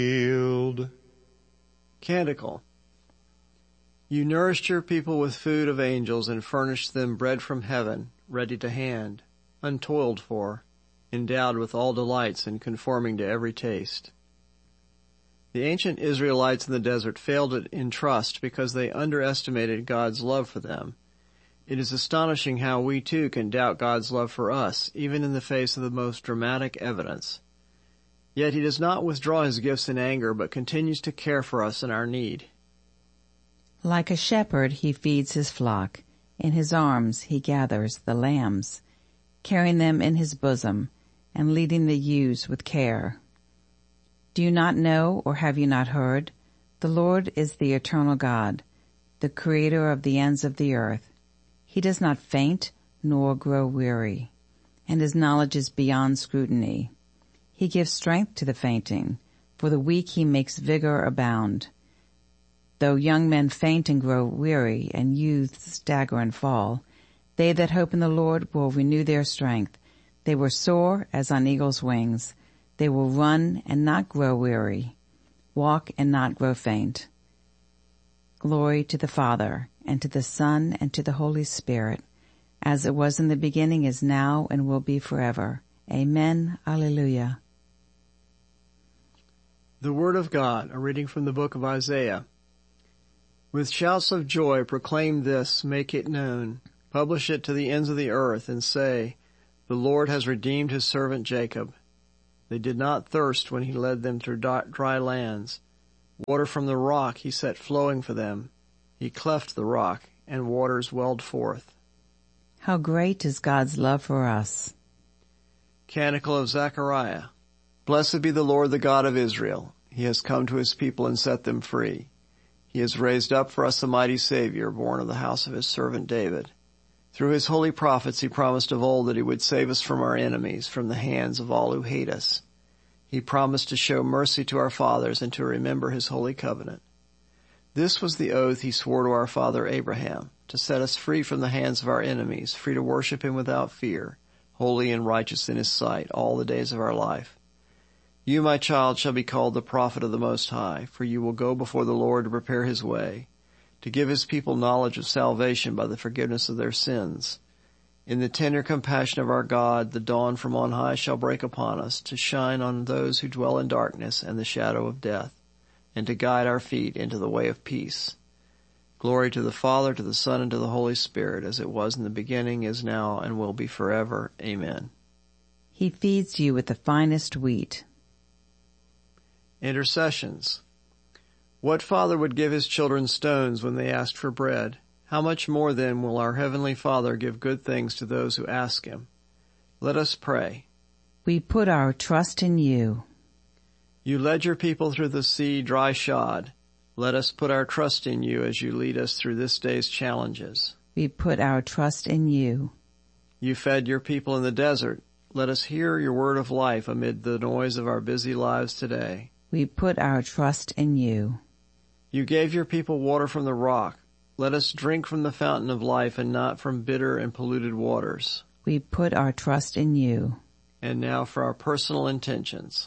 Canticle. You nourished your people with food of angels and furnished them bread from heaven, ready to hand, untoiled for, endowed with all delights and conforming to every taste. The ancient Israelites in the desert failed in trust because they underestimated God's love for them. It is astonishing how we too can doubt God's love for us, even in the face of the most dramatic evidence. Yet he does not withdraw his gifts in anger, but continues to care for us in our need. Like a shepherd he feeds his flock. In his arms he gathers the lambs, carrying them in his bosom, and leading the ewes with care. Do you not know, or have you not heard? The Lord is the eternal God, the creator of the ends of the earth. He does not faint nor grow weary, and his knowledge is beyond scrutiny. He gives strength to the fainting. For the weak he makes vigor abound. Though young men faint and grow weary, and youths stagger and fall, they that hope in the Lord will renew their strength. They will soar as on eagle's wings. They will run and not grow weary, walk and not grow faint. Glory to the Father, and to the Son, and to the Holy Spirit, as it was in the beginning, is now, and will be forever. Amen. Alleluia. The Word of God, a reading from the book of Isaiah. With shouts of joy proclaim this, make it known. Publish it to the ends of the earth, and say, the Lord has redeemed his servant Jacob. They did not thirst when he led them through dry lands. Water from the rock he set flowing for them. He cleft the rock, and waters welled forth. How great is God's love for us. Canticle of Zechariah. Blessed be the Lord, the God of Israel. He has come to his people and set them free. He has raised up for us a mighty Savior, born of the house of his servant David. Through his holy prophets he promised of old that he would save us from our enemies, from the hands of all who hate us. He promised to show mercy to our fathers and to remember his holy covenant. This was the oath he swore to our father Abraham, to set us free from the hands of our enemies, free to worship him without fear, holy and righteous in his sight all the days of our life. You, my child, shall be called the prophet of the Most High, for you will go before the Lord to prepare his way, to give his people knowledge of salvation by the forgiveness of their sins. In the tender compassion of our God, the dawn from on high shall break upon us, to shine on those who dwell in darkness and the shadow of death, and to guide our feet into the way of peace. Glory to the Father, to the Son, and to the Holy Spirit, as it was in the beginning, is now, and will be forever. Amen. He feeds you with the finest wheat. Intercessions. What father would give his children stones when they asked for bread? How much more then will our Heavenly Father give good things to those who ask him? Let us pray. We put our trust in you. You led your people through the sea dry-shod. Let us put our trust in you as you lead us through this day's challenges. We put our trust in you. You fed your people in the desert. Let us hear your word of life amid the noise of our busy lives today. We put our trust in you. You gave your people water from the rock. Let us drink from the fountain of life and not from bitter and polluted waters. We put our trust in you. And now for our personal intentions.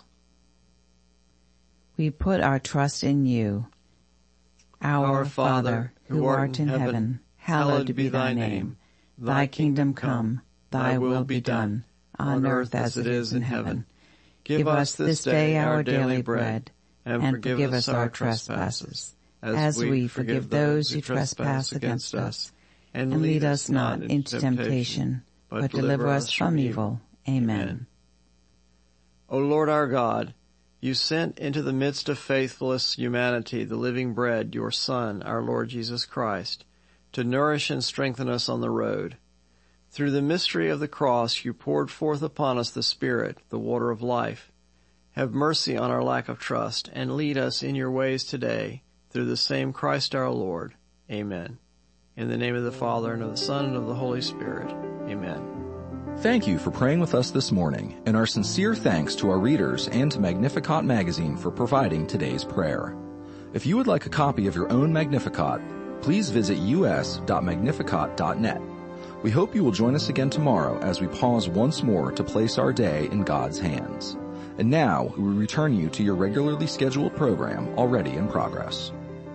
We put our trust in you. Our Father, who art in heaven, hallowed be thy name. Thy kingdom come, thy will be done, on earth as it is in heaven. Give us this day our daily bread, and forgive us our trespasses, as we forgive those who trespass against us. And lead us not into temptation, but deliver us from evil. Amen. O Lord our God, you sent into the midst of faithless humanity the living bread, your Son, our Lord Jesus Christ, to nourish and strengthen us on the road. Through the mystery of the cross, you poured forth upon us the Spirit, the water of life. Have mercy on our lack of trust, and lead us in your ways today, through the same Christ our Lord. Amen. In the name of the Father, and of the Son, and of the Holy Spirit. Amen. Thank you for praying with us this morning, and our sincere thanks to our readers and to Magnificat magazine for providing today's prayer. If you would like a copy of your own Magnificat, please visit us.magnificat.net. We hope you will join us again tomorrow as we pause once more to place our day in God's hands. And now, we return you to your regularly scheduled program already in progress.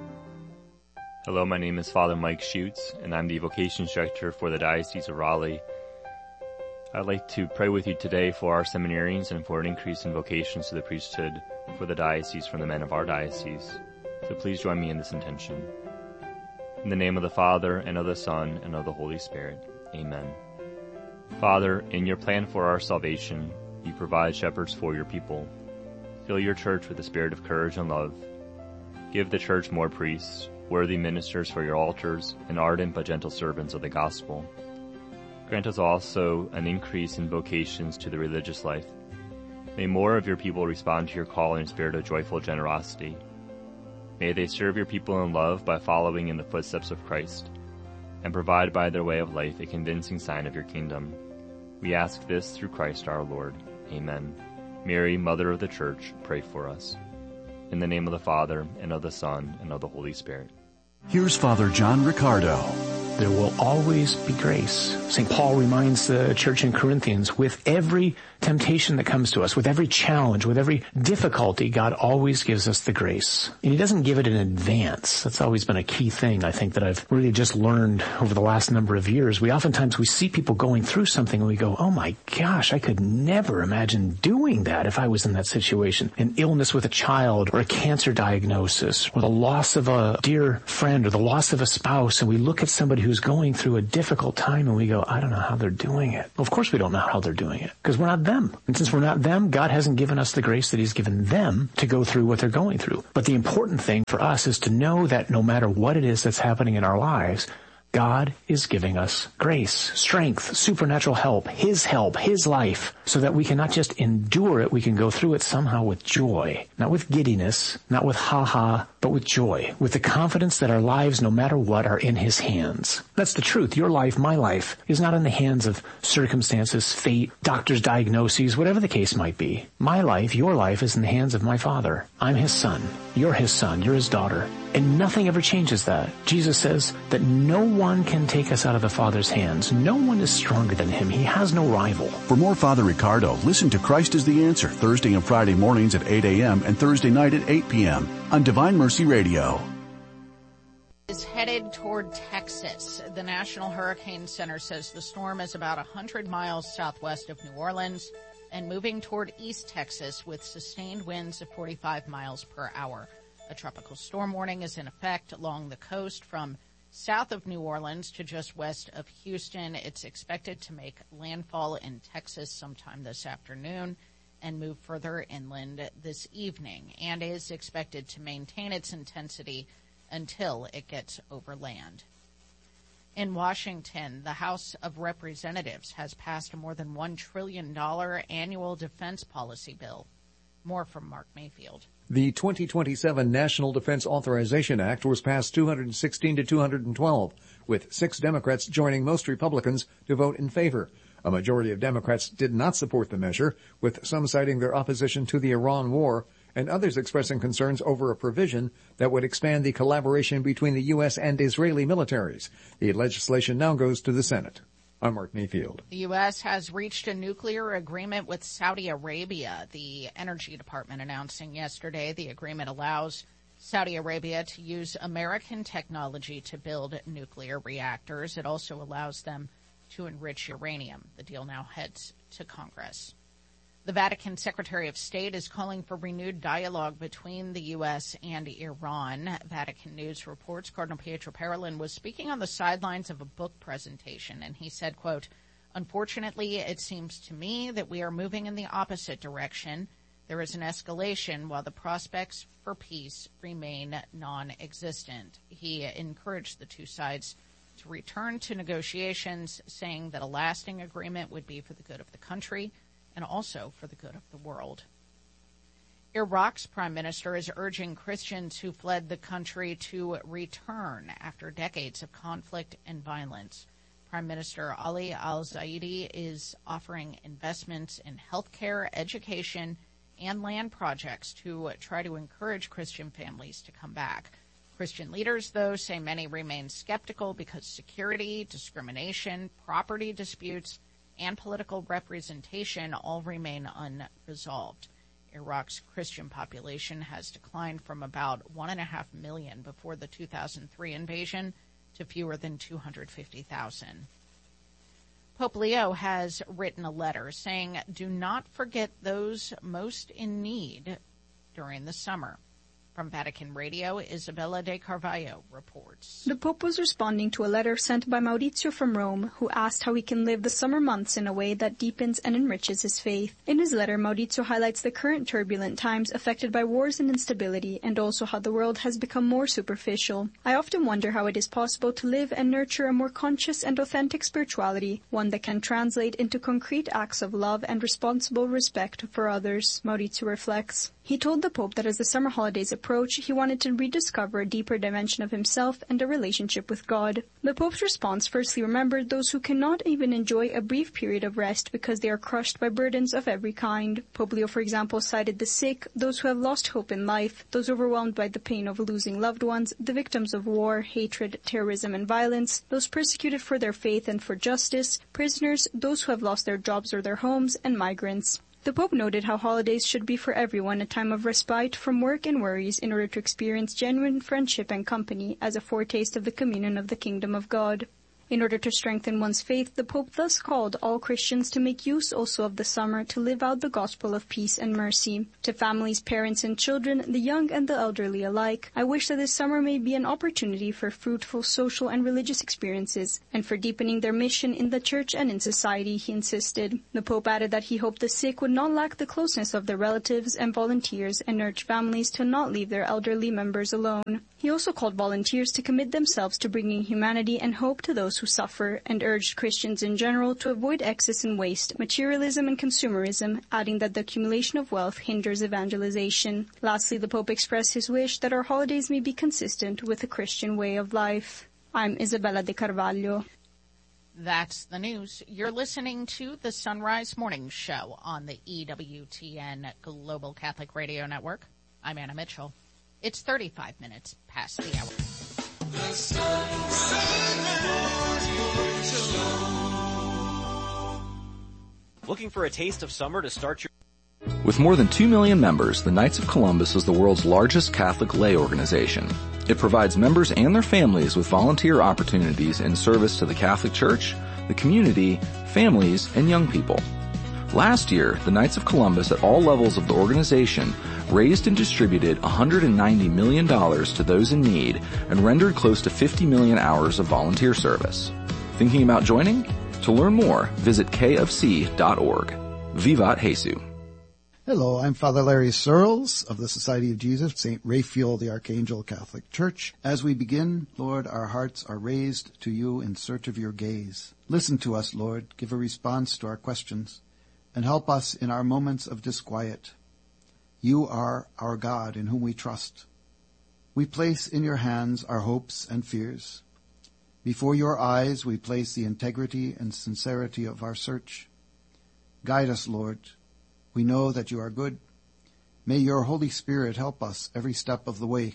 Hello, my name is Father Mike Schutz, and I'm the Vocations Director for the Diocese of Raleigh. I'd like to pray with you today for our seminarians and for an increase in vocations to the priesthood for the diocese from the men of our diocese. So please join me in this intention. In the name of the Father, and of the Son, and of the Holy Spirit. Amen. Father, in your plan for our salvation, you provide shepherds for your people. Fill your church with the spirit of courage and love. Give the church more priests, worthy ministers for your altars, and ardent but gentle servants of the gospel. Grant us also an increase in vocations to the religious life. May more of your people respond to your call in a spirit of joyful generosity. May they serve your people in love by following in the footsteps of Christ, and provide by their way of life a convincing sign of your kingdom. We ask this through Christ our Lord. Amen. Mary, Mother of the Church, pray for us. In the name of the Father, and of the Son, and of the Holy Spirit. Here's Father John Riccardo. There will always be grace. St. Paul reminds the church in Corinthians, with every temptation that comes to us, with every challenge, with every difficulty, God always gives us the grace. And he doesn't give it in advance. That's always been a key thing, I think, that I've really just learned over the last number of years. We see people going through something and we go, oh my gosh, I could never imagine doing that if I was in that situation. An illness with a child, or a cancer diagnosis, or the loss of a dear friend, or the loss of a spouse, and we look at somebody who's going through a difficult time and we go, I don't know how they're doing it. Well, of course we don't know how they're doing it, because we're not them. And since we're not them, God hasn't given us the grace that he's given them to go through what they're going through. But the important thing for us is to know that no matter what it is that's happening in our lives, God is giving us grace, strength, supernatural help, his life, so that we can not just endure it, we can go through it somehow with joy, not with giddiness, not with ha-ha, but with joy, with the confidence that our lives, no matter what, are in his hands. That's the truth. Your life, my life, is not in the hands of circumstances, fate, doctors' diagnoses, whatever the case might be. My life, your life, is in the hands of my Father. I'm his son. You're his daughter. And nothing ever changes that. Jesus says that no one can take us out of the Father's hands. No one is stronger than him. He has no rival. For more Father Riccardo, listen to Christ is the Answer, Thursday and Friday mornings at 8 a.m. and Thursday night at 8 p.m. on Divine Mercy Radio. Is headed toward Texas. The National Hurricane Center says the storm is about 100 miles southwest of New Orleans and moving toward East Texas with sustained winds of 45 miles per hour. A tropical storm warning is in effect along the coast from south of New Orleans to just west of Houston. It's expected to make landfall in Texas sometime this afternoon and move further inland this evening, and is expected to maintain its intensity until it gets over land. In Washington, the House of Representatives has passed a more than $1 trillion annual defense policy bill. More from Mark Mayfield. The 2027 National Defense Authorization Act was passed 216 to 212, with 6 Democrats joining most Republicans to vote in favor. A majority of Democrats did not support the measure, with some citing their opposition to the Iran war, and others expressing concerns over a provision that would expand the collaboration between the U.S. and Israeli militaries. The legislation now goes to the Senate. I'm Mark Mayfield. The U.S. has reached a nuclear agreement with Saudi Arabia. The Energy Department announcing yesterday the agreement allows Saudi Arabia to use American technology to build nuclear reactors. It also allows them to enrich uranium. The deal now heads to Congress. The Vatican Secretary of State is calling for renewed dialogue between the U.S. and Iran. Vatican News reports Cardinal Pietro Parolin was speaking on the sidelines of a book presentation, and he said, quote, "Unfortunately, it seems to me that we are moving in the opposite direction. There is an escalation while the prospects for peace remain non-existent." He encouraged the two sides to return to negotiations, saying that a lasting agreement would be for the good of the country and also for the good of the world. Iraq's prime minister is urging Christians who fled the country to return after decades of conflict and violence. Prime Minister Ali al-Zaidi is offering investments in healthcare, education, and land projects to try to encourage Christian families to come back. Christian leaders, though, say many remain skeptical because security, discrimination, property disputes, and political representation all remain unresolved. Iraq's Christian population has declined from about 1.5 million before the 2003 invasion to fewer than 250,000. Pope Leo has written a letter saying, "Do not forget those most in need during the summer." From Vatican Radio, Isabella de Carvalho reports. The Pope was responding to a letter sent by Maurizio from Rome, who asked how he can live the summer months in a way that deepens and enriches his faith. In his letter, Maurizio highlights the current turbulent times affected by wars and instability, and also how the world has become more superficial. "I often wonder how it is possible to live and nurture a more conscious and authentic spirituality, one that can translate into concrete acts of love and responsible respect for others," Maurizio reflects. He told the Pope that as the summer holidays approach, he wanted to rediscover a deeper dimension of himself and a relationship with God. The Pope's response firstly remembered those who cannot even enjoy a brief period of rest because they are crushed by burdens of every kind. Pope Leo, for example, cited the sick, those who have lost hope in life, those overwhelmed by the pain of losing loved ones, the victims of war, hatred, terrorism, and violence, those persecuted for their faith and for justice, prisoners, those who have lost their jobs or their homes, and migrants. The Pope noted how holidays should be for everyone a time of respite from work and worries in order to experience genuine friendship and company as a foretaste of the communion of the kingdom of God. In order to strengthen one's faith, the Pope thus called all Christians to make use also of the summer to live out the gospel of peace and mercy. To families, parents, and children, the young and the elderly alike, I wish that this summer may be an opportunity for fruitful social and religious experiences, and for deepening their mission in the Church and in society, he insisted. The Pope added that he hoped the sick would not lack the closeness of their relatives and volunteers, and urged families to not leave their elderly members alone. He also called volunteers to commit themselves to bringing humanity and hope to those who suffer, and urged Christians in general to avoid excess and waste, materialism and consumerism, adding that the accumulation of wealth hinders evangelization. Lastly, the Pope expressed his wish that our holidays may be consistent with the Christian way of life. I'm Isabella de Carvalho. That's the news. You're listening to the Sunrise Morning Show on the EWTN Global Catholic Radio Network. I'm Anna Mitchell. It's 35 minutes past the hour. The Looking for a taste of summer to start your... With more than 2 million members, the Knights of Columbus is the world's largest Catholic lay organization. It provides members and their families with volunteer opportunities in service to the Catholic Church, the community, families, and young people. Last year, the Knights of Columbus at all levels of the organization raised and distributed $190 million to those in need and rendered close to 50 million hours of volunteer service. Thinking about joining? To learn more, visit kfc.org. Vivat Jesu. Hello, I'm Father Larry Searles of the Society of Jesus, St. Raphael the Archangel Catholic Church. As we begin, Lord, our hearts are raised to you in search of your gaze. Listen to us, Lord, give a response to our questions, and help us in our moments of disquiet. You are our God in whom we trust. We place in your hands our hopes and fears. Before your eyes we place the integrity and sincerity of our search. Guide us, Lord. We know that you are good. May your Holy Spirit help us every step of the way.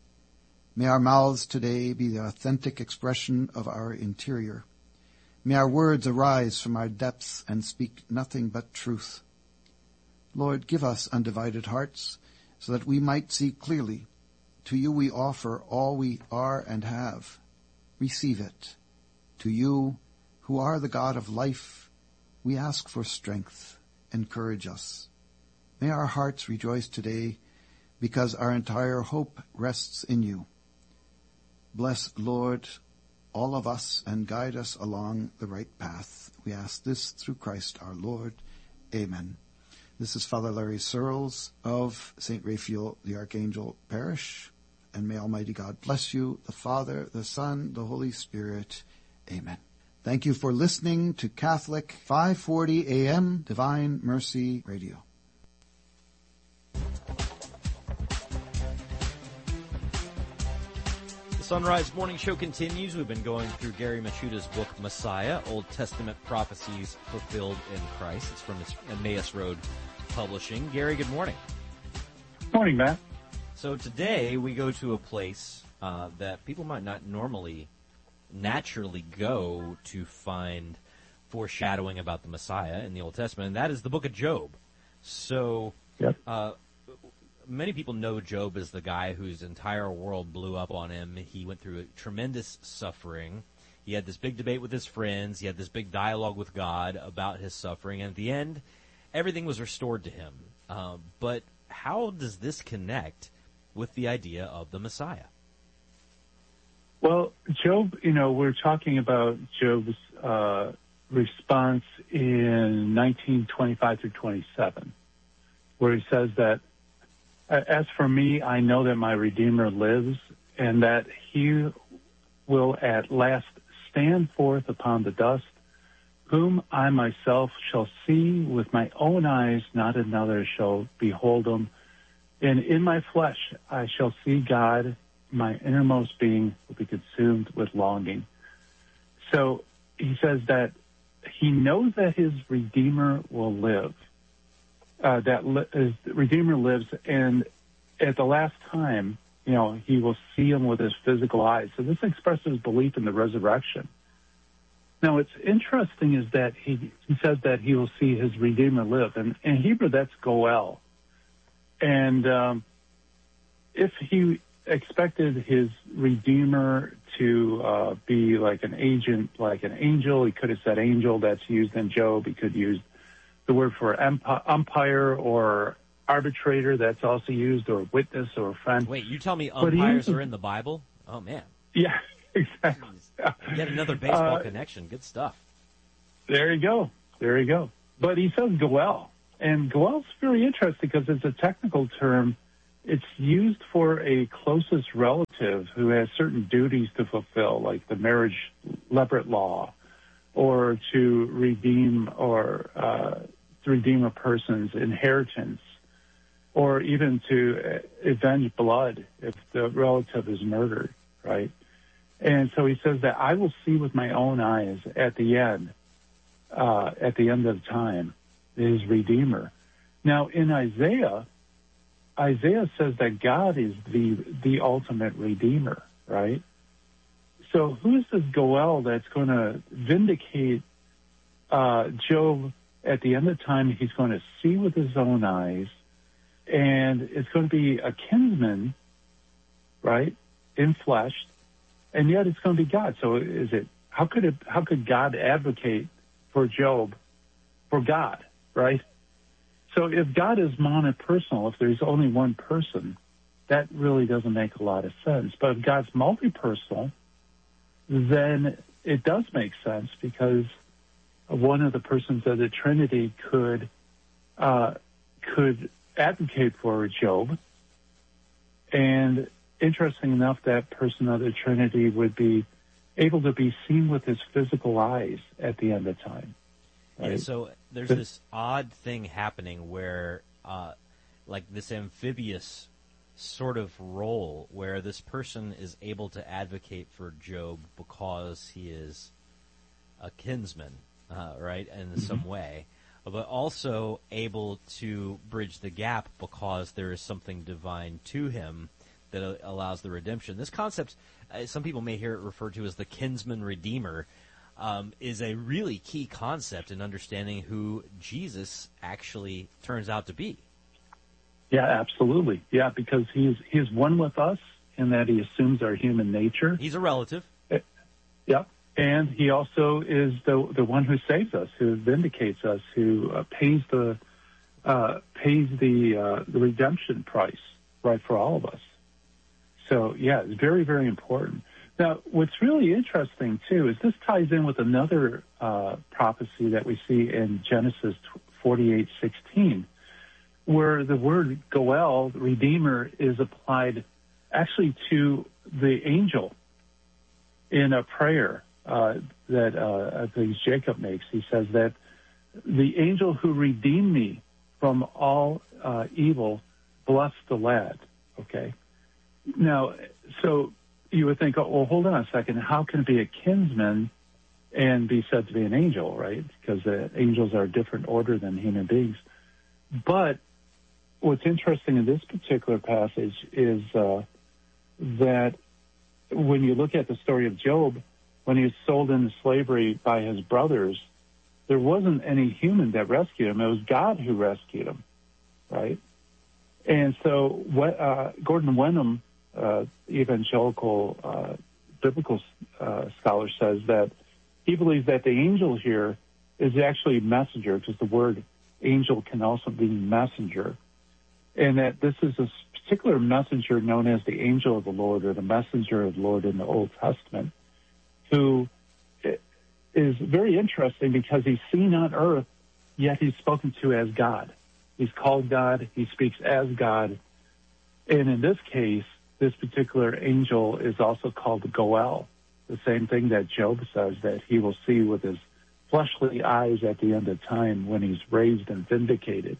May our mouths today be the authentic expression of our interior. May our words arise from our depths and speak nothing but truth. Lord, give us undivided hearts so that we might see clearly. To you we offer all we are and have. Receive it. To you, who are the God of life, we ask for strength. Encourage us. May our hearts rejoice today because our entire hope rests in you. Bless, Lord, all of us and guide us along the right path. We ask this through Christ our Lord. Amen. This is Father Larry Searles of St. Raphael the Archangel Parish. And may Almighty God bless you, the Father, the Son, the Holy Spirit. Amen. Thank you for listening to Catholic 540 AM Divine Mercy Radio. The Sunrise Morning Show continues. We've been going through Gary Machuda's book, Messiah, Old Testament Prophecies Fulfilled in Christ. It's from Emmaus Road Publishing. Gary, good morning. Morning, Matt. So today we go to a place that people might not normally naturally go to find foreshadowing about the Messiah in the Old Testament, and that is the book of Job. So Yep. Many people know Job as the guy whose entire world blew up on him. He went through a tremendous suffering. He had this big debate with his friends. He had this big dialogue with God about his suffering. And at the end, everything was restored to him. But how does this connect with the idea of the Messiah? Well, Job, we're talking about Job's response in 19:25 through 27, where he says that, as for me, I know that my Redeemer lives, and that he will at last stand forth upon the dust, whom I myself shall see with my own eyes, not another shall behold him. And in my flesh I shall see God, my innermost being will be consumed with longing. So he says that he knows that his Redeemer will live. His Redeemer lives, and at the last time, he will see him with his physical eyes. So this expresses belief in the resurrection. Now, what's interesting is that he says that he will see his Redeemer live. And in Hebrew, that's Goel. And if he expected his Redeemer to be like an agent, like an angel, he could have said angel. That's used in Job. He could use the word for umpire or arbitrator. That's also used, or witness or friend. Wait, you tell me umpires are in the Bible? Oh, man. Yeah, exactly. Yet another baseball connection. Good stuff. There you go. But he says Goel. And Goel's very interesting because it's a technical term. It's used for a closest relative who has certain duties to fulfill, like the marriage levirate law, or to redeem a person's inheritance, or even to avenge blood if the relative is murdered, right? And so he says that I will see with my own eyes at the end of time, his Redeemer. Now, in Isaiah says that God is the ultimate Redeemer, right? So who is this Goel that's going to vindicate Job at the end of time? He's going to see with his own eyes, and it's going to be a kinsman, right, in flesh, and yet it's going to be God. So how could God advocate for Job, for God, right? So if God is monopersonal, if there's only one person, that really doesn't make a lot of sense. But if God's multipersonal, then it does make sense, because one of the persons of the Trinity could advocate for Job. And interesting enough, that person of the Trinity would be able to be seen with his physical eyes at the end of time. Right? Yeah, so there's this odd thing happening where, like this amphibious sort of role where this person is able to advocate for Job because he is a kinsman, right, in some way, but also able to bridge the gap because there is something divine to him that allows the redemption. This concept, some people may hear it referred to as the kinsman redeemer, is a really key concept in understanding who Jesus actually turns out to be. Yeah, absolutely. Yeah, because he's one with us in that he assumes our human nature. He's a relative. Yeah, and he also is the one who saves us, who vindicates us, who pays the redemption price, right, for all of us. So yeah, it's very, very important. Now, what's really interesting too is this ties in with another prophecy that we see in Genesis 48:16. Where the word Goel, Redeemer, is applied actually to the angel in a prayer that I think Jacob makes. He says that the angel who redeemed me from all evil, bless the lad. Okay. Now, so you would think, oh, well, hold on a second. How can it be a kinsman and be said to be an angel, right? Because angels are a different order than human beings. But what's interesting in this particular passage is that when you look at the story of Job, when he was sold into slavery by his brothers, there wasn't any human that rescued him. It was God who rescued him, right? And so Gordon Wenham, evangelical biblical scholar, says that he believes that the angel here is actually a messenger, because the word angel can also be messenger, and that this is a particular messenger known as the angel of the Lord, or the messenger of the Lord in the Old Testament, who is very interesting because he's seen on earth, yet he's spoken to as God. He's called God. He speaks as God. And in this case, this particular angel is also called Goel, the same thing that Job says that he will see with his fleshly eyes at the end of time when he's raised and vindicated.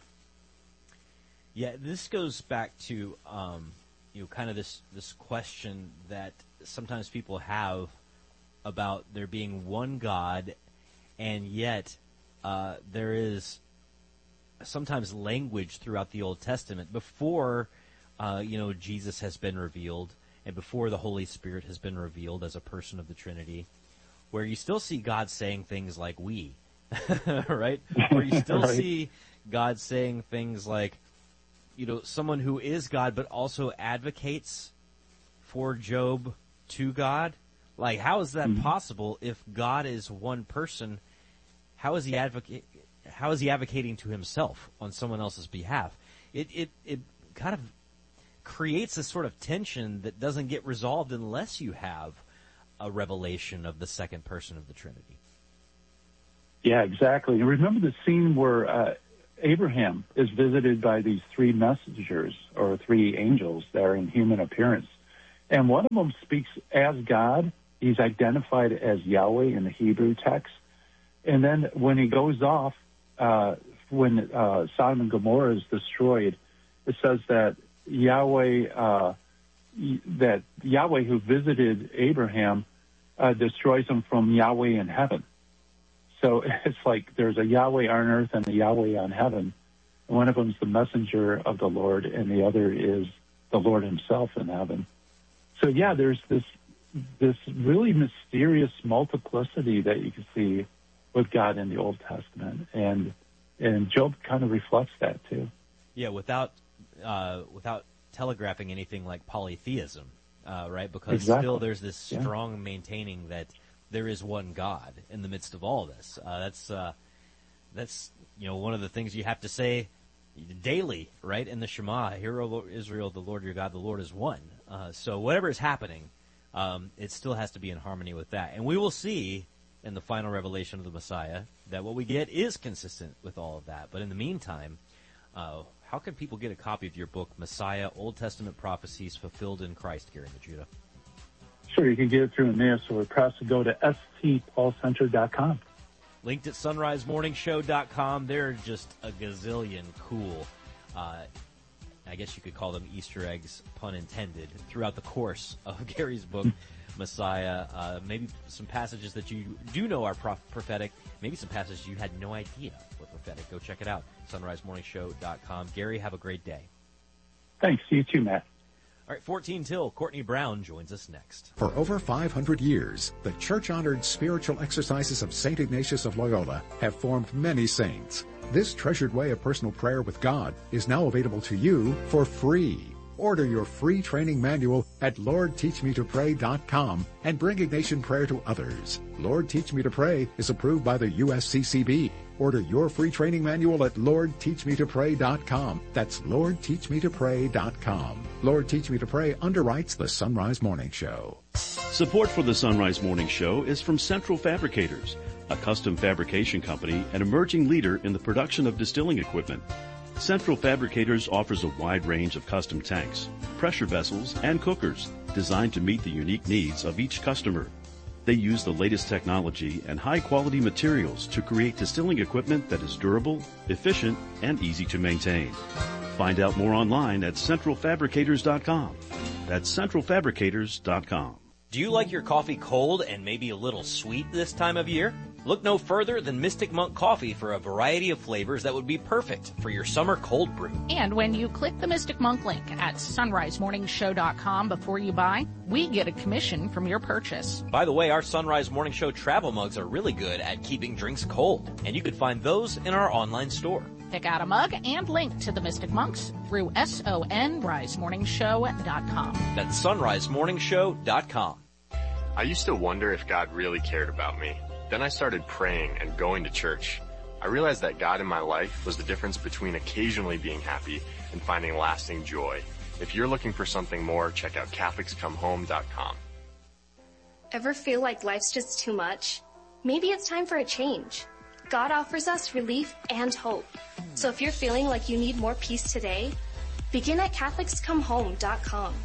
Yeah, this goes back to kind of this question that sometimes people have about there being one God, and yet there is sometimes language throughout the Old Testament before Jesus has been revealed, and before the Holy Spirit has been revealed as a person of the Trinity, where you still see God saying things like "we," right? Where you still see God saying things like, someone who is God but also advocates for Job to God. Like, how is that possible if God is one person? How is he advocating to himself on someone else's behalf? It kind of creates a sort of tension that doesn't get resolved unless you have a revelation of the second person of the Trinity. Yeah, exactly. And remember the scene where Abraham is visited by these three messengers, or three angels that are in human appearance. And one of them speaks as God. He's identified as Yahweh in the Hebrew text. And then when he goes off, when Sodom and Gomorrah is destroyed, it says that Yahweh who visited Abraham destroys him from Yahweh in heaven. So it's like there's a Yahweh on earth and a Yahweh on heaven. One of them is the messenger of the Lord, and the other is the Lord himself in heaven. So yeah, there's this really mysterious multiplicity that you can see with God in the Old Testament, and Job kind of reflects that too. Yeah, without telegraphing anything like polytheism, right? Because still there's this strong maintaining that there is one God in the midst of all this. That's one of the things you have to say daily, right? In the Shema, "Hear, O Israel, the Lord your God, the Lord is one." So whatever is happening, it still has to be in harmony with that. And we will see in the final revelation of the Messiah that what we get is consistent with all of that. But in the meantime, how can people get a copy of your book, Messiah, Old Testament Prophecies Fulfilled in Christ, Gary Majuda? Sure, you can get it through the mail, so we're proud to go to stpaulcenter.com. Linked at sunrisemorningshow.com. There are just a gazillion cool, I guess you could call them Easter eggs, pun intended, throughout the course of Gary's book, Messiah. Maybe some passages that you do know are prophetic. Maybe some passages you had no idea were prophetic. Go check it out, sunrisemorningshow.com. Gary, have a great day. Thanks. You too, Matt. All right, 14 till. Courtney Brown joins us next. For over 500 years, the church-honored spiritual exercises of St. Ignatius of Loyola have formed many saints. This treasured way of personal prayer with God is now available to you for free. Order your free training manual at LordTeachMeToPray.com and bring Ignatian prayer to others. Lord Teach Me to Pray is approved by the USCCB. Order your free training manual at LordTeachMeToPray.com. That's LordTeachMeToPray.com. Lord Teach Me to Pray underwrites the Sunrise Morning Show. Support for the Sunrise Morning Show is from Central Fabricators, a custom fabrication company and emerging leader in the production of distilling equipment. Central Fabricators offers a wide range of custom tanks, pressure vessels, and cookers designed to meet the unique needs of each customer. They use the latest technology and high-quality materials to create distilling equipment that is durable, efficient, and easy to maintain. Find out more online at centralfabricators.com. That's centralfabricators.com. Do you like your coffee cold and maybe a little sweet this time of year? Look no further than Mystic Monk Coffee for a variety of flavors that would be perfect for your summer cold brew. And when you click the Mystic Monk link at sunrisemorningshow.com before you buy, we get a commission from your purchase. By the way, our Sunrise Morning Show travel mugs are really good at keeping drinks cold, and you can find those in our online store. Pick out a mug and link to the Mystic Monks through sonrisemorningshow.com. That's sonrisemorningshow.com. I used to wonder if God really cared about me. Then I started praying and going to church. I realized that God in my life was the difference between occasionally being happy and finding lasting joy. If you're looking for something more, check out CatholicsComeHome.com. Ever feel like life's just too much? Maybe it's time for a change. God offers us relief and hope. So if you're feeling like you need more peace today, begin at CatholicsComeHome.com.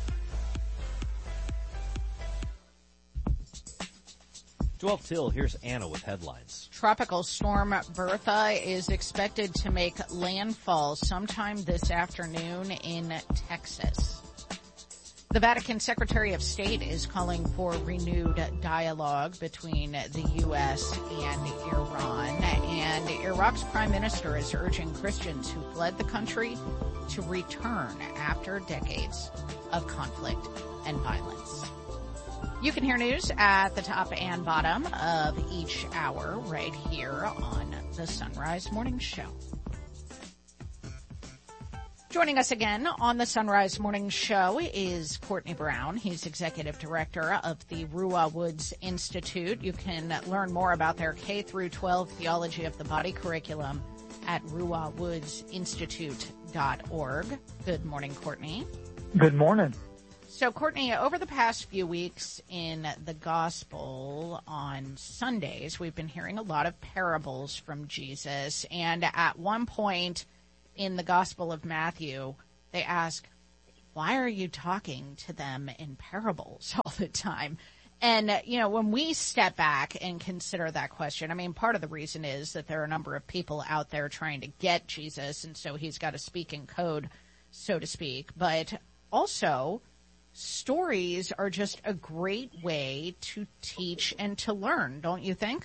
12 till, here's Anna with headlines. Tropical storm Bertha is expected to make landfall sometime this afternoon in Texas. The Vatican Secretary of State is calling for renewed dialogue between the U.S. and Iran, and Iraq's prime minister is urging Christians who fled the country to return after decades of conflict and violence. You can hear news at the top and bottom of each hour right here on the Sunrise Morning Show. Joining us again on the Sunrise Morning Show is Courtney Brown. He's Executive Director of the Ruah Woods Institute. You can learn more about their K-12 Theology of the Body curriculum at ruahwoodsinstitute.org. Good morning, Courtney. Good morning. So, Courtney, over the past few weeks in the Gospel on Sundays, we've been hearing a lot of parables from Jesus, and at one point in the Gospel of Matthew, they ask, why are you talking to them in parables all the time? And, when we step back and consider that question, I mean, part of the reason is that there are a number of people out there trying to get Jesus, and so he's got to speak in code, so to speak. But also, stories are just a great way to teach and to learn, don't you think?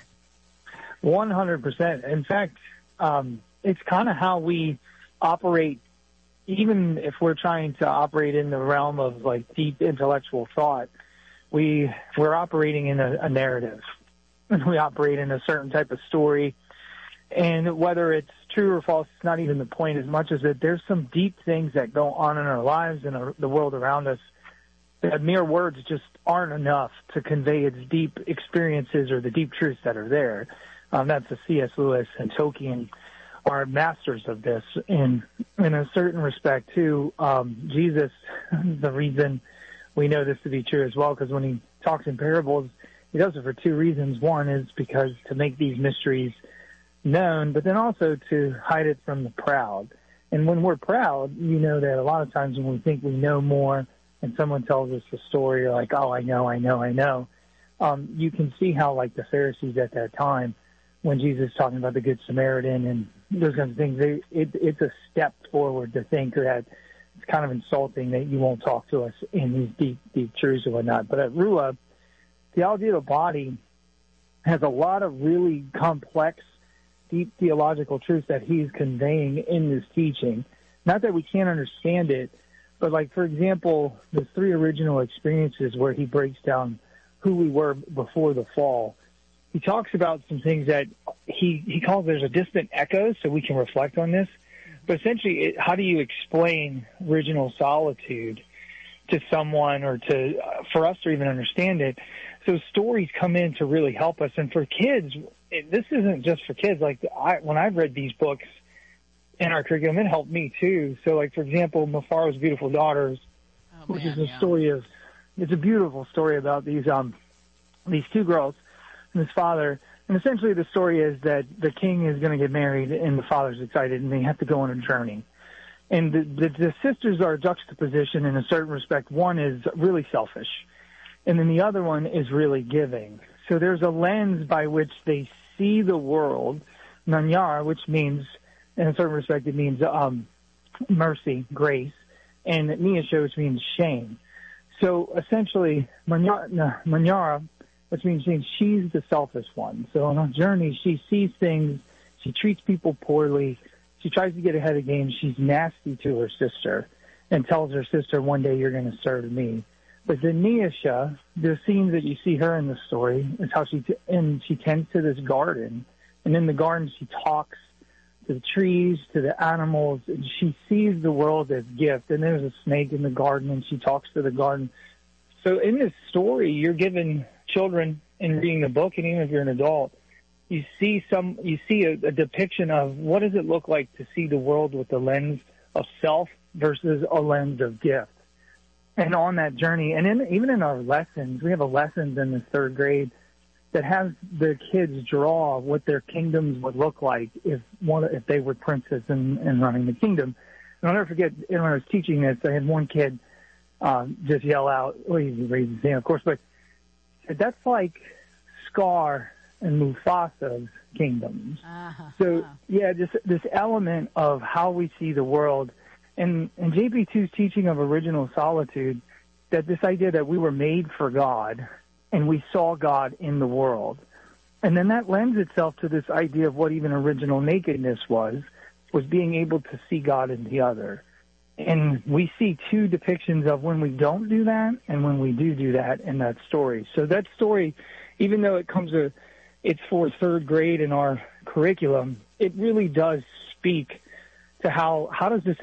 100%. In fact, it's kind of how we operate, even if we're trying to operate in the realm of like deep intellectual thought. We're operating in a narrative, and we operate in a certain type of story. And whether it's true or false, it's not even the point as much as that there's some deep things that go on in our lives and the world around us that mere words just aren't enough to convey its deep experiences or the deep truths that are there. That's the C.S. Lewis and Tolkien are masters of this. In a certain respect, too, Jesus, the reason we know this to be true as well, because when he talks in parables, he does it for two reasons. One is because to make these mysteries known, but then also to hide it from the proud. And when we're proud, you know that a lot of times when we think we know more and someone tells us a story, you're like, oh, I know. You can see how, like, the Pharisees at that time, when Jesus is talking about the Good Samaritan and those kinds of things, it's a step forward to think that it's kind of insulting that you won't talk to us in these deep, deep truths and whatnot. But at Ruah, theology of the body has a lot of really complex, deep theological truths that he's conveying in this teaching. Not that we can't understand it, but like, for example, the three original experiences where he breaks down who we were before the fall. He talks about some things that he calls there's a distant echo, so we can reflect on this. But essentially, how do you explain original solitude to someone or for us to even understand it? So stories come in to really help us. And for kids, this isn't just for kids. Like when I've read these books in our curriculum, it helped me too. So like, for example, Mufaro's Beautiful Daughters, which is a story it's a beautiful story about these two girls and his father. And essentially the story is that the king is going to get married and the father's excited and they have to go on a journey. And the sisters are a juxtaposition in a certain respect. One is really selfish, and then the other one is really giving. So there's a lens by which they see the world, Nanyar, which means, in a certain respect, it means mercy, grace, and Niyasha, which means shame. So essentially, Manyara, which means she's the selfish one. So on her journey, she sees things, she treats people poorly, she tries to get ahead of the game, she's nasty to her sister and tells her sister, one day you're going to serve me. But the Niyasha, the scenes that you see her in the story, is how she tends to this garden. And in the garden, she talks to the trees, to the animals, and she sees the world as gift. And there's a snake in the garden, and she talks to the garden. So in this story, you're giving children, in reading the book, and even if you're an adult, you see a depiction of what does it look like to see the world with the lens of self versus a lens of gift. And on that journey, and even in our lessons, we have a lessons in the third grade that has the kids draw what their kingdoms would look like if they were princes and running the kingdom. And I'll never forget, when I was teaching this, I had one kid just yell out, well, he raised his hand, of course, but that's like Scar and Mufasa's kingdoms. So, yeah, just this element of how we see the world. And JP2's teaching of original solitude, that this idea that we were made for God and we saw God in the world. And then that lends itself to this idea of what even original nakedness was being able to see God in the other. And we see two depictions of when we don't do that and when we do that in that story. So that story, even though it's for third grade in our curriculum, it really does speak to how does this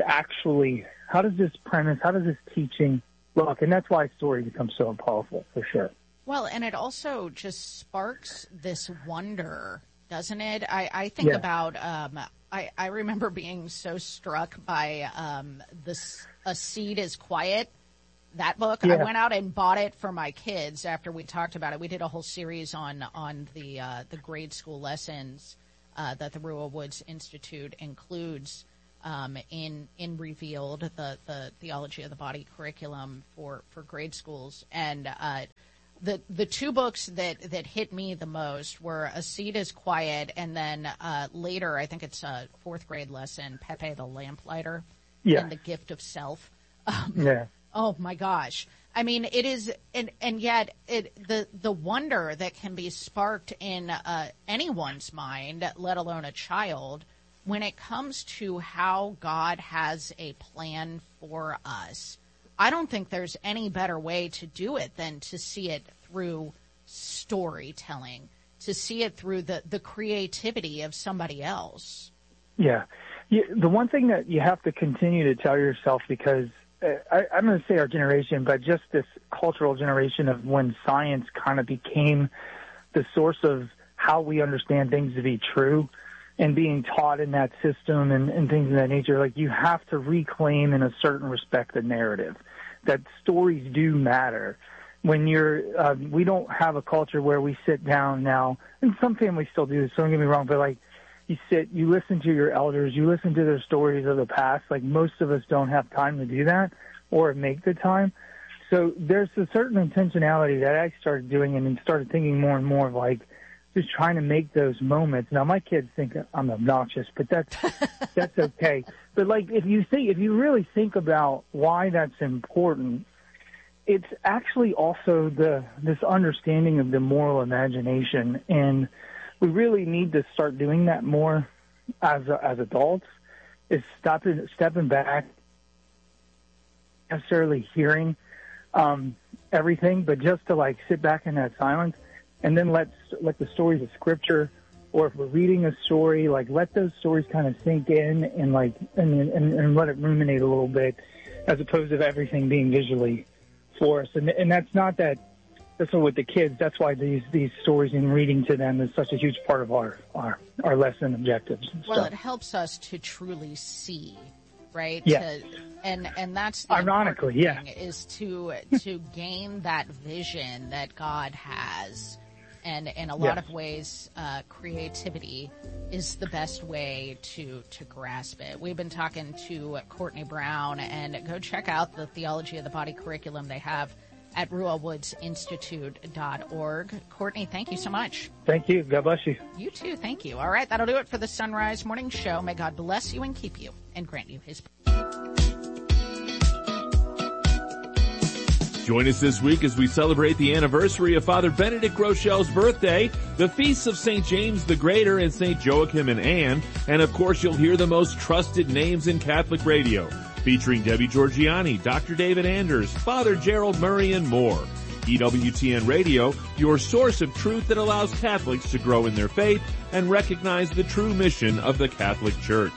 premise, how does this teaching look? And that's why story becomes so powerful, for sure. Well, and it also just sparks this wonder, doesn't it? I think about, I remember being so struck by A Seed is Quiet, that book. I went out and bought it for my kids after we talked about it. We did a whole series on the grade school lessons that the Ruah Woods Institute includes in Revealed, the theology of the body curriculum for grade schools. And the two books that hit me the most were A Seed is Quiet, and then later, I think it's a fourth grade lesson, Pepe the Lamplighter, and The Gift of Self. Oh my gosh. I mean, it is, and yet the wonder that can be sparked in anyone's mind, let alone a child, when it comes to how God has a plan for us. I don't think there's any better way to do it than to see it through storytelling, to see it through the creativity of somebody else. Yeah. The one thing that you have to continue to tell yourself, because I'm going to say our generation, but just this cultural generation of when science kind of became the source of how we understand things to be true, and being taught in that system and things of that nature, like you have to reclaim in a certain respect the narrative, that stories do matter. When we don't have a culture where we sit down now, and some families still do this, don't get me wrong, but like you listen to your elders, you listen to their stories of the past. Like most of us don't have time to do that or make the time. So there's a certain intentionality that I started doing and then started thinking more and more of like, just trying to make those moments. Now my kids think I'm obnoxious, but that's okay. But like if you really think about why that's important, it's actually also this understanding of the moral imagination, and we really need to start doing that more as adults. Is stepping back, necessarily hearing everything, but just to like sit back in that silence. And then let the stories of Scripture, or if we're reading a story, like let those stories kind of sink in and like and let it ruminate a little bit, as opposed to everything being visually for us. And that's not that's what with the kids. That's why these stories and reading to them is such a huge part of our lesson objectives. Well, it helps us to truly see, right? Yeah. And that's the ironically, thing, is to gain that vision that God has. And in a lot of ways, creativity is the best way to grasp it. We've been talking to Courtney Brown, and go check out the Theology of the Body curriculum they have at ruahwoodsinstitute.org. Courtney, thank you so much. Thank you. God bless you. You too. Thank you. All right. That'll do it for the Sunrise Morning Show. May God bless you and keep you and grant you his peace. Join us this week as we celebrate the anniversary of Father Benedict Groeschel's birthday, the feasts of St. James the Greater and St. Joachim and Anne, and of course you'll hear the most trusted names in Catholic radio, featuring Debbie Georgiani, Dr. David Anders, Father Gerald Murray, and more. EWTN Radio, your source of truth that allows Catholics to grow in their faith and recognize the true mission of the Catholic Church.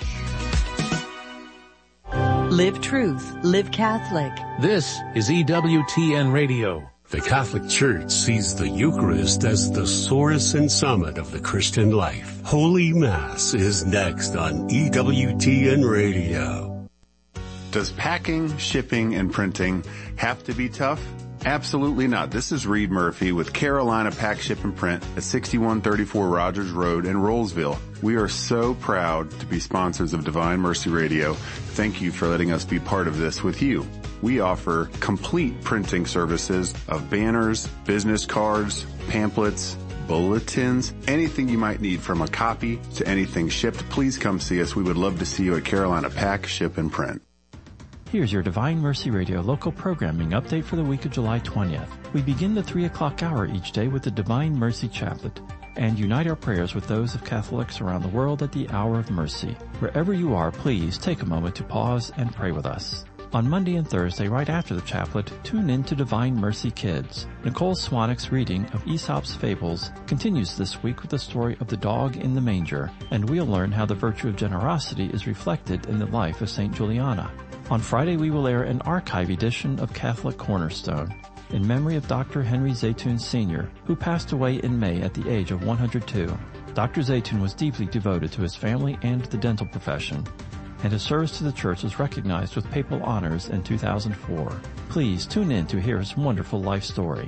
Live truth, live Catholic. This is EWTN Radio. The Catholic Church sees the Eucharist as the source and summit of the Christian life. Holy Mass is next on EWTN Radio. Does packing, shipping, and printing have to be tough? Absolutely not. This is Reed Murphy with Carolina Pack, Ship, and Print at 6134 Rogers Road in Rollsville. We are so proud to be sponsors of Divine Mercy Radio. Thank you for letting us be part of this with you. We offer complete printing services of banners, business cards, pamphlets, bulletins, anything you might need from a copy to anything shipped. Please come see us. We would love to see you at Carolina Pack, Ship, and Print. Here's your Divine Mercy Radio local programming update for the week of July 20th. We begin the 3 o'clock hour each day with the Divine Mercy Chaplet and unite our prayers with those of Catholics around the world at the Hour of Mercy. Wherever you are, please take a moment to pause and pray with us. On Monday and Thursday, right after the chaplet, tune in to Divine Mercy Kids. Nicole Swanwick's reading of Aesop's Fables continues this week with the story of the dog in the manger, and we'll learn how the virtue of generosity is reflected in the life of St. Juliana. On Friday, we will air an archive edition of Catholic Cornerstone in memory of Dr. Henry Zaytoun Sr., who passed away in May at the age of 102. Dr. Zaytoun was deeply devoted to his family and the dental profession, and his service to the Church was recognized with papal honors in 2004. Please tune in to hear his wonderful life story.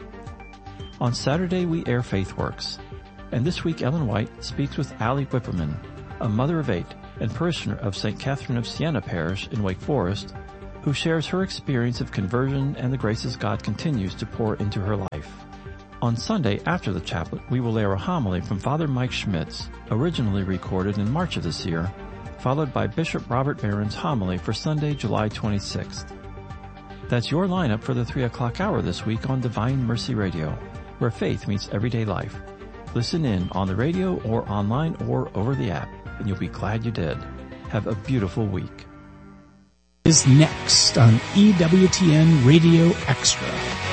On Saturday, we air FaithWorks, and this week Ellen White speaks with Allie Whipperman, a mother of 8 and parishioner of St. Catherine of Siena Parish in Wake Forest, who shares her experience of conversion and the graces God continues to pour into her life. On Sunday, after the chaplet, we will air a homily from Father Mike Schmitz, originally recorded in March of this year, followed by Bishop Robert Barron's homily for Sunday, July 26th. That's your lineup for the 3 o'clock hour this week on Divine Mercy Radio, where faith meets everyday life. Listen in on the radio or online or over the app, and you'll be glad you did. Have a beautiful week. Is next on EWTN Radio Extra.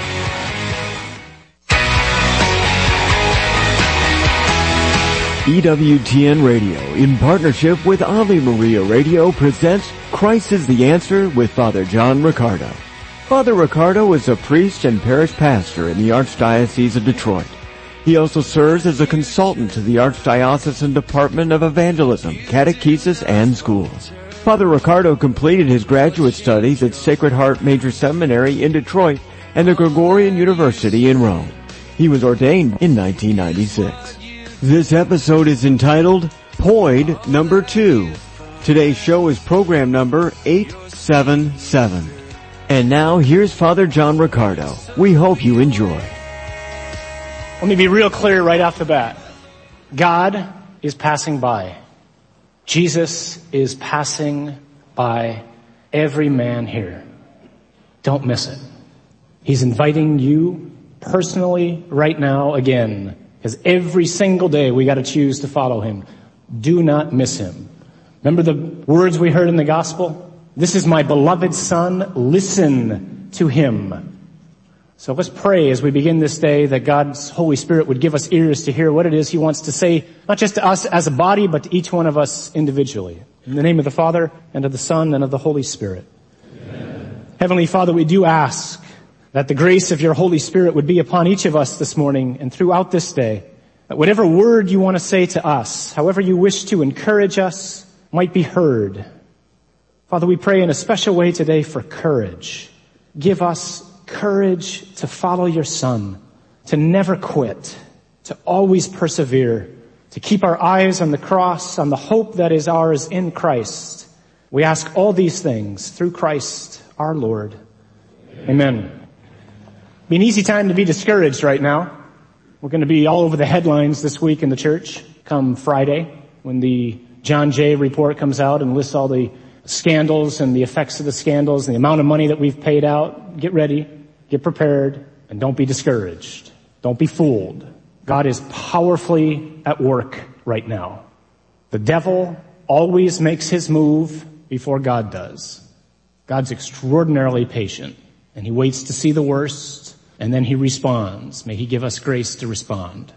EWTN Radio, in partnership with Ave Maria Radio, presents Christ is the Answer with Father John Riccardo. Father Riccardo is a priest and parish pastor in the Archdiocese of Detroit. He also serves as a consultant to the Archdiocesan Department of Evangelism, Catechesis, and Schools. Father Riccardo completed his graduate studies at Sacred Heart Major Seminary in Detroit and the Gregorian University in Rome. He was ordained in 1996. This episode is entitled Poid Number 2. Today's show is program number 877. And now here's Father John Riccardo. We hope you enjoy. Let me be real clear right off the bat. God is passing by. Jesus is passing by every man here. Don't miss it. He's inviting you personally right now again, because every single day we got to choose to follow him. Do not miss him. Remember the words we heard in the gospel? This is my beloved Son. Listen to him. So let's pray as we begin this day that God's Holy Spirit would give us ears to hear what it is he wants to say, not just to us as a body, but to each one of us individually. In the name of the Father, and of the Son, and of the Holy Spirit. Amen. Heavenly Father, we do ask that the grace of your Holy Spirit would be upon each of us this morning and throughout this day, that whatever word you want to say to us, however you wish to encourage us, might be heard. Father, we pray in a special way today for courage. Give us courage to follow your Son, to never quit, to always persevere, to keep our eyes on the cross, on the hope that is ours in Christ. We ask all these things through Christ our Lord. Amen. Be an easy time to be discouraged right now. We're going to be all over the headlines this week in the church come Friday when the John Jay report comes out and lists all the scandals and the effects of the scandals and the amount of money that we've paid out. Get ready, get prepared, and don't be discouraged. Don't be fooled. God is powerfully at work right now. The devil always makes his move before God does. God's extraordinarily patient, and he waits to see the worst, and then he responds. May he give us grace to respond.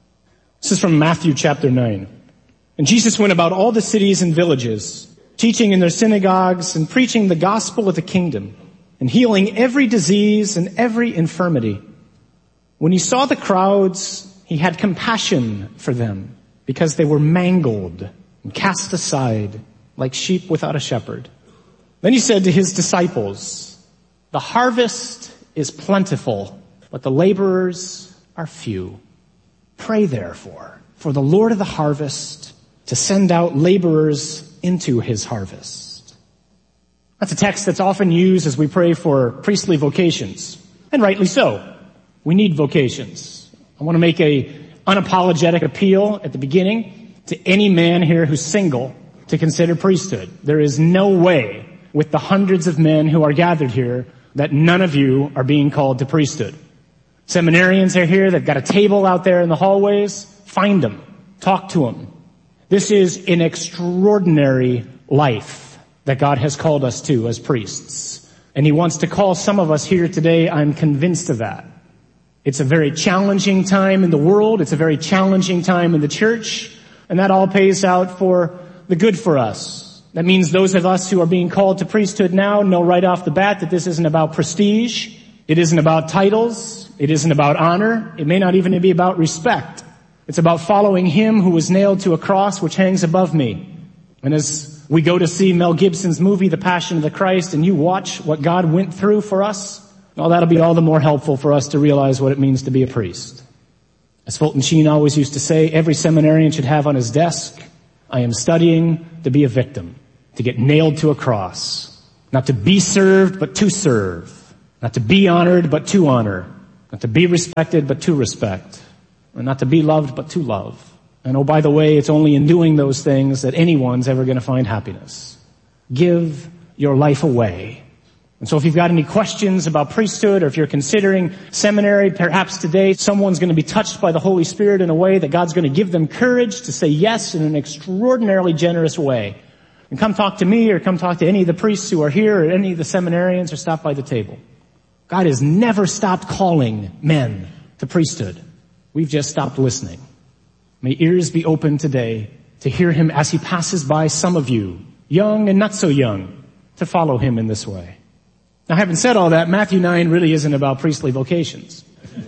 This is from Matthew chapter 9. And Jesus went about all the cities and villages, teaching in their synagogues and preaching the gospel of the kingdom, and healing every disease and every infirmity. When he saw the crowds, he had compassion for them, because they were mangled and cast aside like sheep without a shepherd. Then he said to his disciples, the harvest is plentiful, but the laborers are few. Pray therefore for the Lord of the harvest to send out laborers into his harvest. That's a text that's often used as we pray for priestly vocations, and rightly so. We need vocations. I want to make a unapologetic appeal at the beginning to any man here who's single to consider priesthood. There is no way with the hundreds of men who are gathered here that none of you are being called to priesthood. Seminarians are here. They've got a table out there in the hallways. Find them. Talk to them. This is an extraordinary life that God has called us to as priests. And he wants to call some of us here today. I'm convinced of that. It's a very challenging time in the world. It's a very challenging time in the church. And that all pays out for the good for us. That means those of us who are being called to priesthood now know right off the bat that this isn't about prestige. It isn't about titles. It isn't about honor. It may not even be about respect. It's about following him who was nailed to a cross which hangs above me. And as we go to see Mel Gibson's movie, The Passion of the Christ, and you watch what God went through for us, well, that'll be all the more helpful for us to realize what it means to be a priest. As Fulton Sheen always used to say, every seminarian should have on his desk, I am studying to be a victim, to get nailed to a cross, not to be served, but to serve, not to be honored, but to honor, not to be respected, but to respect, and not to be loved, but to love. And oh, by the way, it's only in doing those things that anyone's ever going to find happiness. Give your life away. And so if you've got any questions about priesthood, or if you're considering seminary, perhaps today someone's going to be touched by the Holy Spirit in a way that God's going to give them courage to say yes in an extraordinarily generous way. And come talk to me, or come talk to any of the priests who are here, or any of the seminarians, or stop by the table. God has never stopped calling men to priesthood. We've just stopped listening. May ears be open today to hear him as he passes by some of you, young and not so young, to follow him in this way. Now, having said all that, Matthew 9 really isn't about priestly vocations.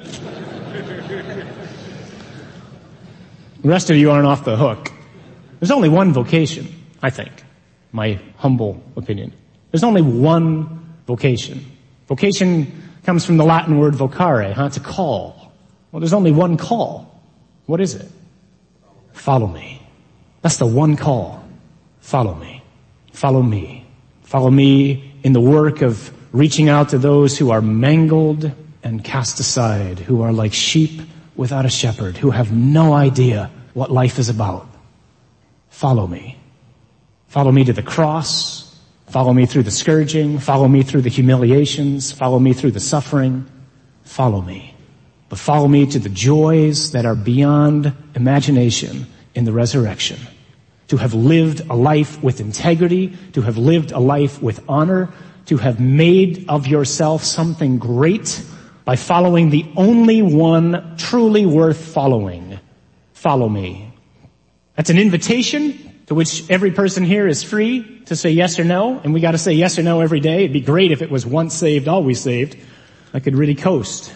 The rest of you aren't off the hook. There's only one vocation, I think, my humble opinion. There's only one vocation. Vocation comes from the Latin word vocare, to call. Well, there's only one call. What is it? Follow me. That's the one call. Follow me. Follow me. Follow me in the work of reaching out to those who are mangled and cast aside, who are like sheep without a shepherd, who have no idea what life is about. Follow me. Follow me to the cross. Follow me through the scourging. Follow me through the humiliations. Follow me through the suffering. Follow me. But follow me to the joys that are beyond imagination in the resurrection. To have lived a life with integrity, to have lived a life with honor, to have made of yourself something great by following the only one truly worth following. Follow me. That's an invitation to which every person here is free to say yes or no, and we got to say yes or no every day. It'd be great if it was once saved, always saved. I could really coast.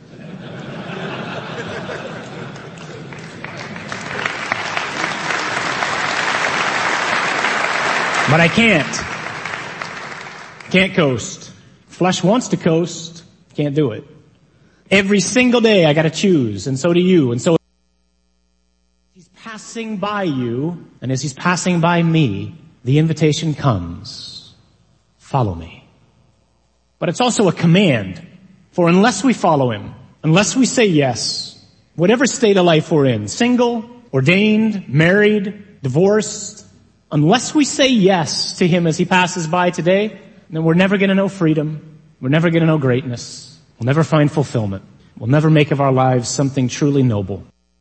But I can't. Can't coast. Flesh wants to coast. Can't do it. Every single day I gotta choose, and so do you. And so he's passing by you, and as he's passing by me, the invitation comes. Follow me. But it's also a command. For unless we follow him, unless we say yes, whatever state of life we're in, single, ordained, married, divorced, unless we say yes to him as he passes by today, then we're never going to know freedom. We're never going to know greatness. We'll never find fulfillment. We'll never make of our lives something truly noble.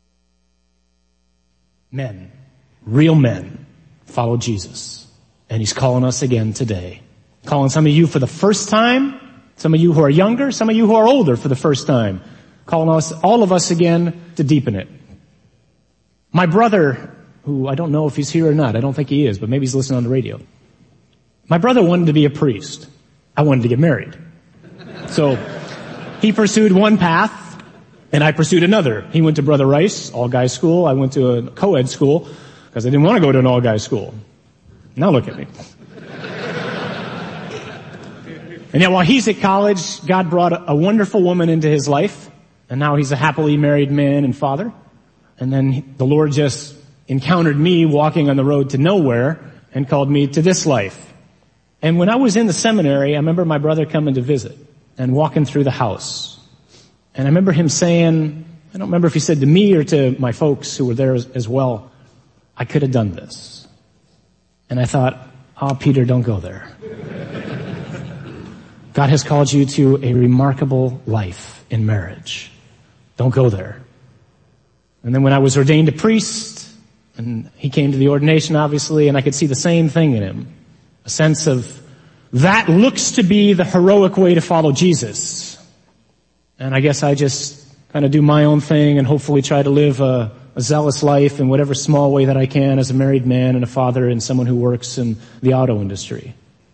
Men, real men, follow Jesus. And he's calling us again today. Calling some of you for the first time, Some of you who are younger, some of you who are older for the first time, calling us, all of us again, to deepen it. My brother, who I don't know if he's here or not, I don't think he is, but maybe he's listening on the radio. My brother wanted to be a priest. I wanted to get married. So he pursued one path, and I pursued another. He went to Brother Rice, all-guys school. I went to a co-ed school because I didn't want to go to an all-guys school. Now look at me. And yet while he's at college, God brought a wonderful woman into his life, and now he's a happily married man and father. And then the Lord just encountered me walking on the road to nowhere and called me to this life. And when I was in the seminary, I remember my brother coming to visit and walking through the house. And I remember him saying, I don't remember if he said to me or to my folks who were there as well, I could have done this. And I thought, oh, Peter, don't go there. God has called you to a remarkable life in marriage. Don't go there. And then when I was ordained a priest, and he came to the ordination, obviously, and I could see the same thing in him. A sense of, that looks to be the heroic way to follow Jesus. And I guess I just kind of do my own thing and hopefully try to live a zealous life in whatever small way that I can as a married man and a father and someone who works in the auto industry.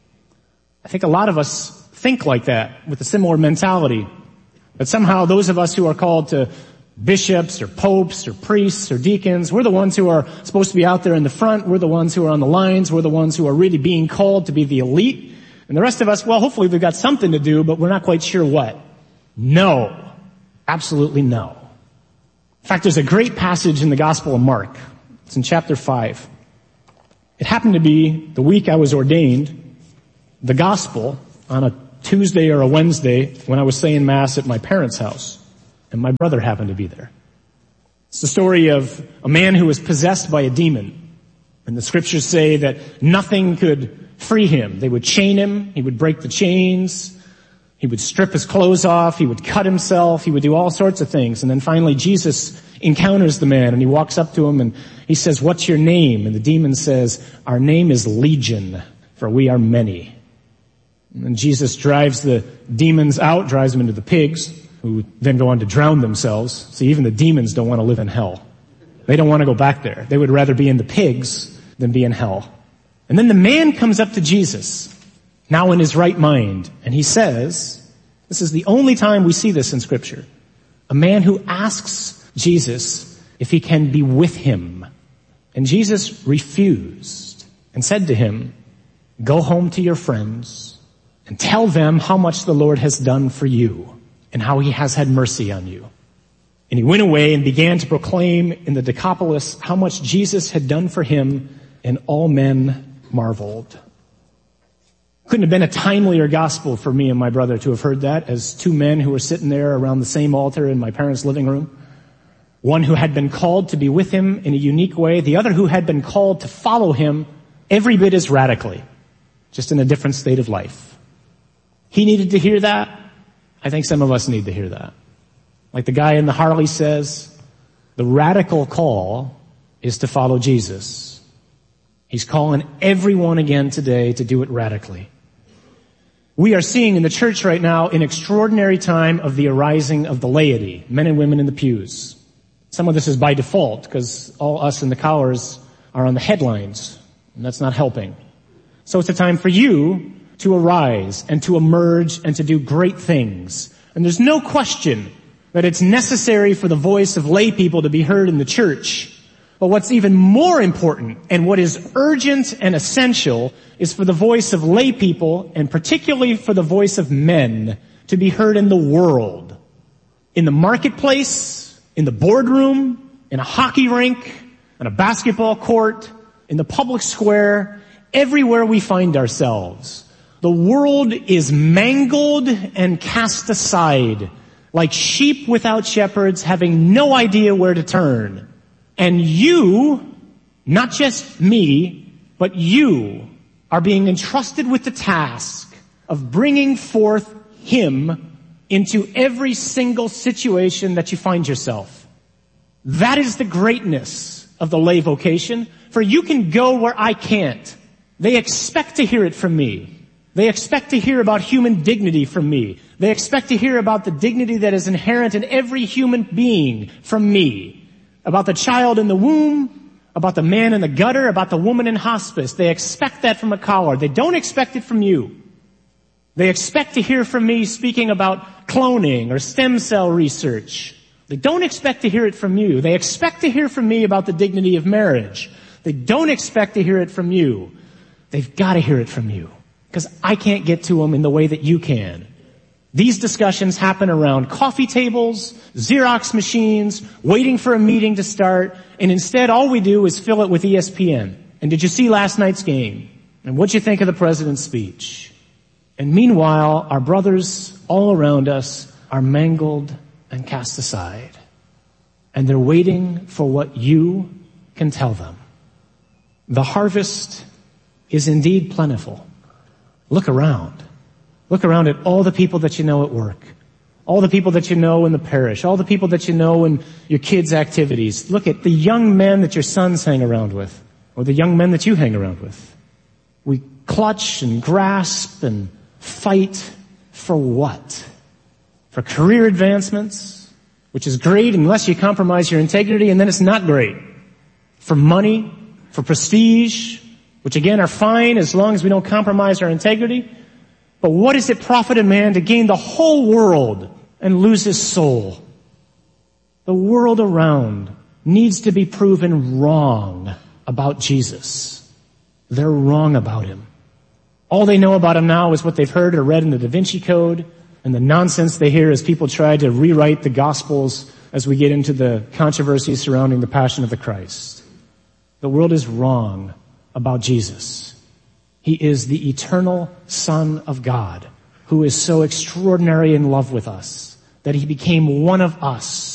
I think a lot of us think like that, with a similar mentality. But somehow those of us who are called to bishops or popes or priests or deacons, we're the ones who are supposed to be out there in the front. We're the ones who are on the lines. We're the ones who are really being called to be the elite. And the rest of us, well, hopefully we've got something to do, but we're not quite sure what. No. Absolutely no. In fact, there's a great passage in the Gospel of Mark. It's in chapter 5. It happened to be the week I was ordained, the Gospel, on a Tuesday or a Wednesday when I was saying Mass at my parents' house. And my brother happened to be there. It's the story of a man who was possessed by a demon. And the scriptures say that nothing could free him. They would chain him. He would break the chains. He would strip his clothes off. He would cut himself. He would do all sorts of things. And then finally Jesus encounters the man and he walks up to him and he says, "What's your name?" And the demon says, "Our name is Legion, for we are many." And Jesus drives the demons out, drives them into the pigs, who then go on to drown themselves. See, even the demons don't want to live in hell. They don't want to go back there. They would rather be in the pigs than be in hell. And then the man comes up to Jesus, now in his right mind, and he says, this is the only time we see this in Scripture, a man who asks Jesus if he can be with him. And Jesus refused and said to him, "Go home to your friends and tell them how much the Lord has done for you and how he has had mercy on you." And he went away and began to proclaim in the Decapolis how much Jesus had done for him, and all men marveled. Couldn't have been a timelier gospel for me and my brother to have heard that as two men who were sitting there around the same altar in my parents' living room. One who had been called to be with him in a unique way, the other who had been called to follow him every bit as radically, just in a different state of life. He needed to hear that. I think some of us need to hear that. Like the guy in the Harley says, the radical call is to follow Jesus. He's calling everyone again today to do it radically. We are seeing in the church right now an extraordinary time of the arising of the laity, men and women in the pews. Some of this is by default because all us in the collars are on the headlines, and that's not helping. So it's a time for you to arise and to emerge and to do great things. And there's no question that it's necessary for the voice of lay people to be heard in the church. But what's even more important and what is urgent and essential is for the voice of lay people, and particularly for the voice of men, to be heard in the world. In the marketplace, in the boardroom, in a hockey rink, on a basketball court, in the public square, everywhere we find ourselves. The world is mangled and cast aside, like sheep without shepherds, having no idea where to turn. And you, not just me, but you are being entrusted with the task of bringing forth Him into every single situation that you find yourself. That is the greatness of the lay vocation, for you can go where I can't. They expect to hear it from me. They expect to hear about human dignity from me. They expect to hear about the dignity that is inherent in every human being from me. About the child in the womb, about the man in the gutter, about the woman in hospice. They expect that from a caller. They don't expect it from you. They expect to hear from me speaking about cloning or stem cell research. They don't expect to hear it from you. They expect to hear from me about the dignity of marriage. They don't expect to hear it from you. They've got to hear it from you, because I can't get to them in the way that you can. These discussions happen around coffee tables, Xerox machines, waiting for a meeting to start, and instead all we do is fill it with ESPN. And did you see last night's game? And what'd you think of the president's speech? And meanwhile, our brothers all around us are mangled and cast aside. And they're waiting for what you can tell them. The harvest is indeed plentiful. Look around. Look around at all the people that you know at work, all the people that you know in the parish, all the people that you know in your kids' activities. Look at the young men that your sons hang around with, or the young men that you hang around with. We clutch and grasp and fight for what? For career advancements, which is great unless you compromise your integrity, and then it's not great. For money, for prestige, which again are fine as long as we don't compromise our integrity. But what does it profit a man to gain the whole world and lose his soul? The world around needs to be proven wrong about Jesus. They're wrong about him. All they know about him now is what they've heard or read in the Da Vinci Code and the nonsense they hear as people try to rewrite the Gospels as we get into the controversy surrounding the Passion of the Christ. The world is wrong about Jesus. He is the eternal Son of God who is so extraordinary in love with us that he became one of us